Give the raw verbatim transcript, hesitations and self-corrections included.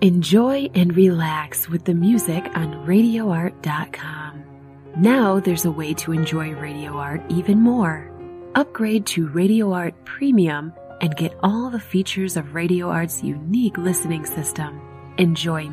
Enjoy and relax with the music on radio art dot com. Now there's a way to enjoy Radio Art even more. Upgrade to Radio Art Premium and get all the features of Radio Art's unique listening system. Enjoy